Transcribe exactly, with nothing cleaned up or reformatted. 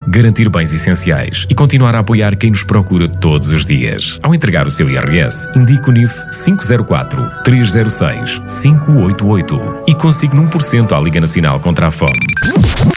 garantir bens essenciais e continuar a apoiar quem nos procura todos os dias. Ao entregar o seu I R S, indique o N I F cinco zero quatro, três zero seis, cinco oito oito e consigne um por cento à Liga Nacional contra a Fome.